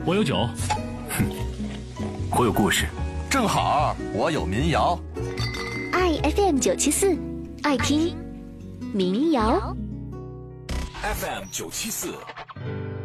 我有酒。 我有故事。 正好我有民谣。 爱 FM 974，爱听民谣。 FM 974。